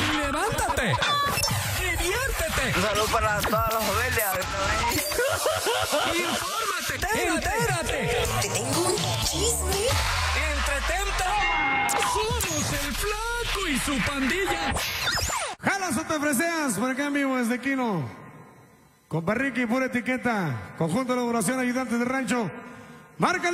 ¡Levántate! ¡Diviértete! Un saludo para todos los rebeldes. ¡Infórmate! ¡Entérate! Te tengo un chisme. ¡Entretente! ¡Somos el Flaco y su pandilla! ¡Jalas o te freseas! Por acá en vivo desde Quino. Compa Ricky, pura etiqueta. Conjunto de elaboración, ayudantes de rancho. ¡Márcale!